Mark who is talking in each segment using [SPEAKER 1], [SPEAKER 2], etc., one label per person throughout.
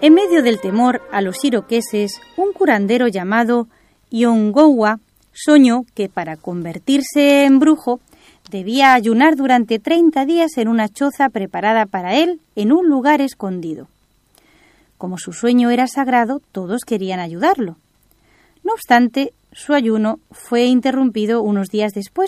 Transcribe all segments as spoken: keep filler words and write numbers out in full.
[SPEAKER 1] En medio del temor a los iroqueses, un curandero llamado Iongowa soñó que para convertirse en brujo debía ayunar durante treinta días en una choza preparada para él en un lugar escondido. Como su sueño era sagrado, todos querían ayudarlo. No obstante, su ayuno fue interrumpido unos días después,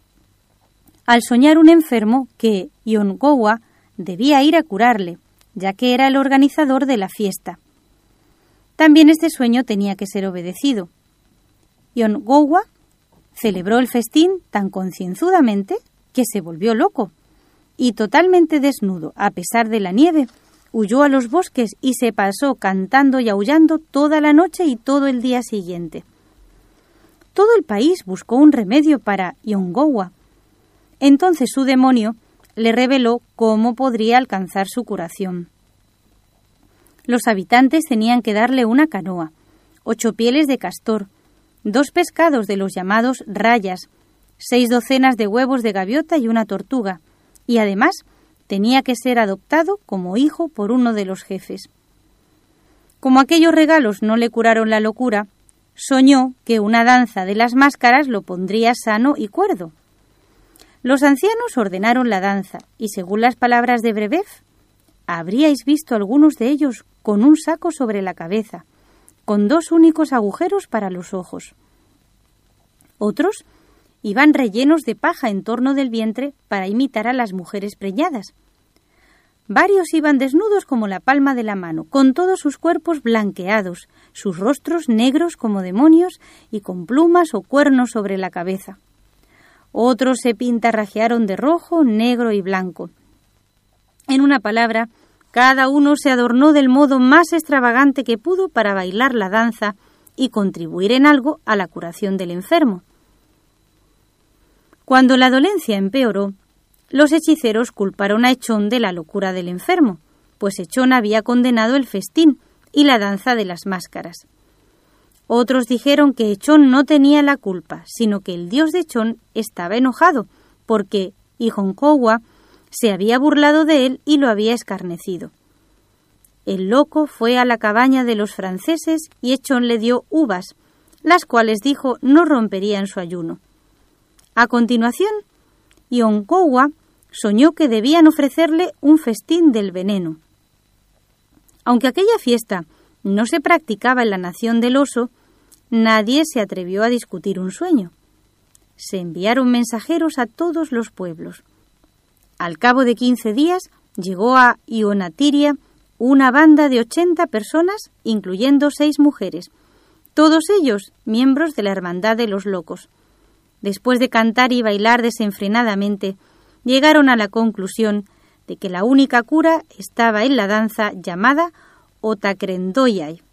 [SPEAKER 1] al soñar un enfermo que Iongowa debía ir a curarle, ya que era el organizador de la fiesta. También este sueño tenía que ser obedecido. Iongowa celebró el festín tan concienzudamente que se volvió loco y, totalmente desnudo, a pesar de la nieve, huyó a los bosques y se pasó cantando y aullando toda la noche y todo el día siguiente. Todo el país buscó un remedio para Iongowa. Entonces su demonio le reveló cómo podría alcanzar su curación. Los habitantes tenían que darle una canoa, ocho pieles de castor, dos pescados de los llamados rayas, seis docenas de huevos de gaviota y una tortuga, y además tenía que ser adoptado como hijo por uno de los jefes. Como aquellos regalos no le curaron la locura, soñó que una danza de las máscaras lo pondría sano y cuerdo. Los ancianos ordenaron la danza, y según las palabras de Brebev, habríais visto algunos de ellos con un saco sobre la cabeza, con dos únicos agujeros para los ojos. Otros iban rellenos de paja en torno del vientre para imitar a las mujeres preñadas. Varios iban desnudos como la palma de la mano, con todos sus cuerpos blanqueados, sus rostros negros como demonios y con plumas o cuernos sobre la cabeza. Otros se pintarrajearon de rojo, negro y blanco. En una palabra, cada uno se adornó del modo más extravagante que pudo para bailar la danza y contribuir en algo a la curación del enfermo. Cuando la dolencia empeoró, los hechiceros culparon a Echón de la locura del enfermo, pues Echón había condenado el festín y la danza de las máscaras. Otros dijeron que Echón no tenía la culpa, sino que el dios de Echón estaba enojado, porque Iongowa se había burlado de él y lo había escarnecido. El loco fue a la cabaña de los franceses y Echón le dio uvas, las cuales dijo no romperían su ayuno. A continuación, Iongowa soñó que debían ofrecerle un festín del veneno. Aunque aquella fiesta no se practicaba en la nación del oso, nadie se atrevió a discutir un sueño. Se enviaron mensajeros a todos los pueblos. Al cabo de quince días llegó a Ionatiria una banda de ochenta personas, incluyendo seis mujeres, todos ellos miembros de la Hermandad de los Locos. Después de cantar y bailar desenfrenadamente, llegaron a la conclusión de que la única cura estaba en la danza llamada Otacrendoyay.